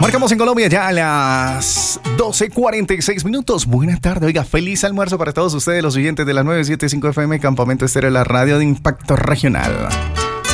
Marcamos en Colombia ya a las 12:46. Buenas tardes, oiga, feliz almuerzo para todos ustedes, los oyentes de la 975 FM, Campamento Estéreo, la radio de impacto regional.